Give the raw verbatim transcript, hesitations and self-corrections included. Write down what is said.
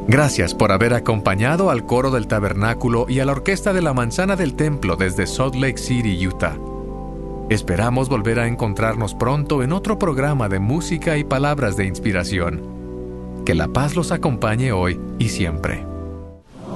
Gracias por haber acompañado al coro del tabernáculo y a la orquesta de la manzana del templo desde Salt Lake City, Utah. Esperamos volver a encontrarnos pronto en otro programa de música y palabras de inspiración. Que la paz los acompañe hoy y siempre.